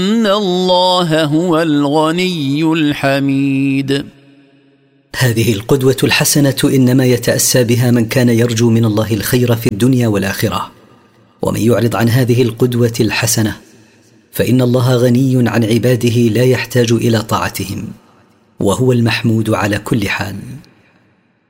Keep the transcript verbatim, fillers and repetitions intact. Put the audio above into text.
إن الله هو الغني الحميد. هذه القدوة الحسنة إنما يتأسى بها من كان يرجو من الله الخير في الدنيا والآخرة، ومن يعرض عن هذه القدوة الحسنة فإن الله غني عن عباده لا يحتاج إلى طاعتهم، وهو المحمود على كل حال.